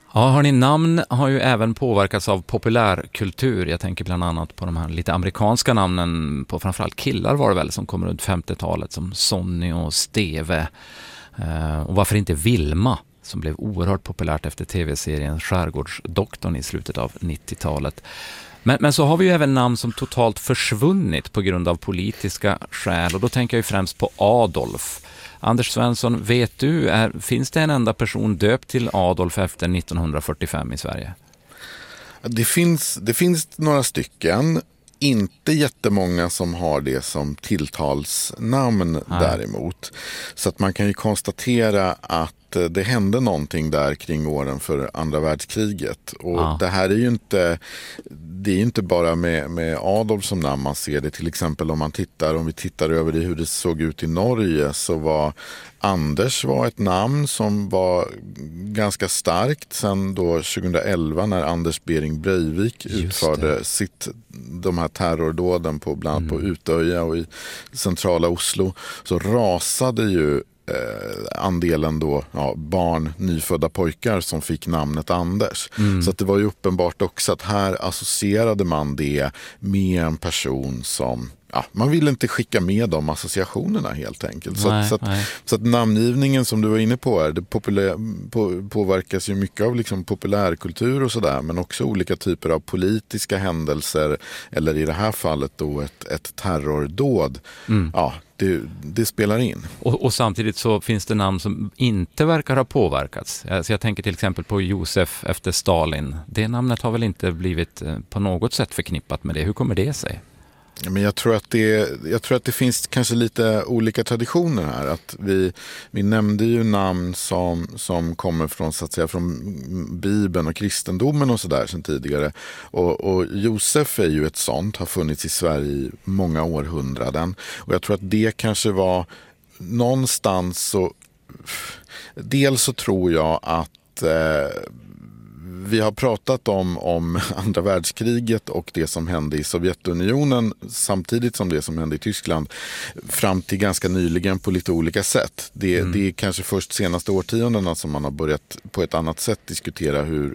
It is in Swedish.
Ja, hörni, namn har ju även påverkats av populärkultur. Jag tänker bland annat på de här lite amerikanska namnen på framförallt killar var det väl som kommer runt 50-talet som Sonny och Steve. Och varför inte Vilma som blev oerhört populärt efter tv-serien Skärgårdsdoktorn i slutet av 90-talet. Men så har vi ju även namn som totalt försvunnit på grund av politiska skäl och då tänker jag ju främst på Adolf. Anders Svensson, vet du, finns det en enda person döpt till Adolf efter 1945 i Sverige? Det finns några stycken, inte jättemånga som har det som tilltalsnamn däremot. Så att man kan ju konstatera att det hände någonting där kring åren för andra världskriget. Och det här är ju inte bara med Adolf som namn man ser det. Till exempel om vi tittar över det, hur det såg ut i Norge, så var Anders ett namn som var ganska starkt sen då 2011 när Anders Behring Breivik utförde de här terrordåden bland annat på Utöja och i centrala Oslo, så rasade ju andelen då barn, nyfödda pojkar som fick namnet Anders. Så att det var ju uppenbart också att här associerade man det med en person som man vill inte skicka med de associationerna helt enkelt. Så att namngivningen som du var inne på är, det påverkas ju mycket av liksom populärkultur och sådär, men också olika typer av politiska händelser eller i det här fallet då ett terrordåd. Det spelar in. Och samtidigt så finns det namn som inte verkar ha påverkats. Så jag tänker till exempel på Josef efter Stalin. Det namnet har väl inte blivit på något sätt förknippat med det. Hur kommer det sig? Men jag tror att det finns kanske lite olika traditioner här. Att vi nämnde ju namn som kommer från, så att säga, från Bibeln och kristendomen och sådär sedan tidigare. Och Josef är ju ett sånt, har funnits i Sverige i många århundraden. Och jag tror att det kanske var någonstans så... Dels så tror jag att... Vi har pratat om andra världskriget och det som hände i Sovjetunionen samtidigt som det som hände i Tyskland fram till ganska nyligen på lite olika sätt. Det är kanske först senaste årtiondena som man har börjat på ett annat sätt diskutera